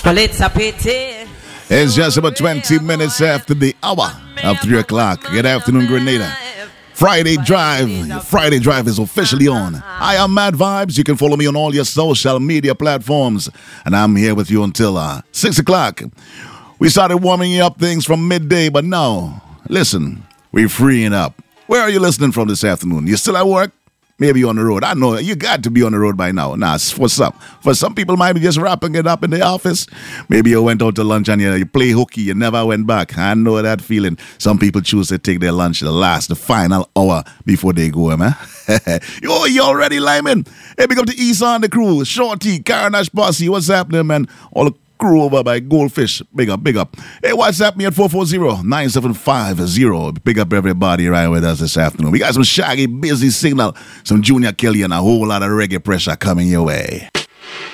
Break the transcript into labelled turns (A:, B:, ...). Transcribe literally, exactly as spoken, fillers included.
A: Well, it's a pity.
B: It's just about twenty minutes after the hour of three o'clock. Good afternoon, Grenada. Friday Drive. Your Friday Drive is officially on. I am Mad Vibes. You can follow me on all your social media platforms. And I'm here with you until uh, six o'clock. We started warming up things from midday, but now, listen, we're freeing up. Where are you listening from this afternoon? You still at work? Maybe you're on the road. I know you got to be on the road by now. Nah, what's up? For some people, might be just wrapping it up in the office. Maybe you went out to lunch and you, you play hooky. You never went back. I know that feeling. Some people choose to take their lunch the last, the final hour before they go, man. Yo, you already, Lyman? Hey, big up to East on the crew. Shorty, Carnage Posse. What's happening, man? All the crew over by Goldfish. Big up, big up. Hey, WhatsApp me at four four zero, nine seven five zero. Big up everybody right with us this afternoon. We got some Shaggy, Busy Signal, some Junior Kelly, and a whole lot of reggae pressure coming your way.